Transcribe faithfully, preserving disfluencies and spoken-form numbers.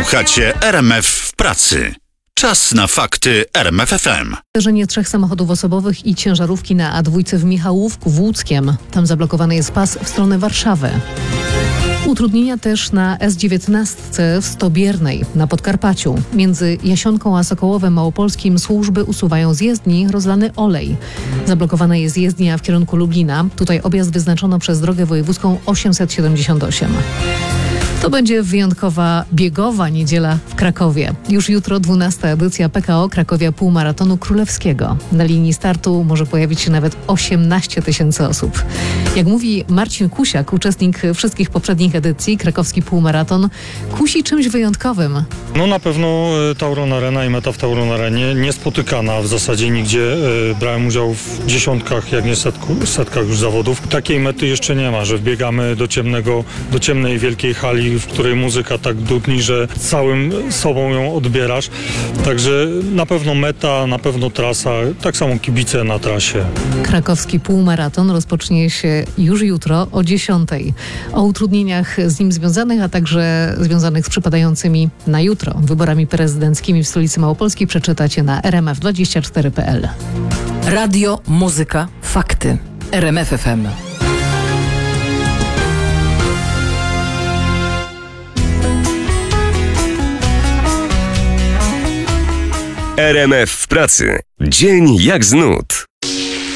Słuchacie R M F w pracy. Czas na fakty R M F F M. Zdarzenie trzech samochodów osobowych i ciężarówki na A dwa w Michałówku w Łódzkiem. Tam zablokowany jest pas w stronę Warszawy. Utrudnienia też na S dziewiętnaście w Stobiernej na Podkarpaciu. Między Jasionką a Sokołowem Małopolskim służby usuwają z jezdni rozlany olej. Zablokowana jest jezdnia w kierunku Lublina. Tutaj objazd wyznaczono przez drogę wojewódzką osiemset siedemdziesiąt osiem. To będzie wyjątkowa biegowa niedziela w Krakowie. Już jutro dwunasta edycja P K O Krakowia Półmaratonu Królewskiego. Na linii startu może pojawić się nawet osiemnaście tysięcy osób. Jak mówi Marcin Kusiak, uczestnik wszystkich poprzednich edycji, krakowski półmaraton kusi czymś wyjątkowym. No na pewno Tauron Arena i meta w Tauron Arenie niespotykana w zasadzie nigdzie. Brałem udział w dziesiątkach, jak nie setku, setkach już zawodów. Takiej mety jeszcze nie ma, że wbiegamy do ciemnego, do ciemnej wielkiej hali, w której muzyka tak dudni, że całym sobą ją odbierasz. Także na pewno meta, na pewno trasa, tak samo kibice na trasie. Krakowski półmaraton rozpocznie się już jutro o dziesiątej. O utrudnieniach z nim związanych, a także związanych z przypadającymi na jutro wyborami prezydenckimi w stolicy Małopolskiej przeczytacie na r m f dwadzieścia cztery kropka p l. Radio, muzyka, fakty. R M F F M. R M F w pracy. Dzień jak z nut.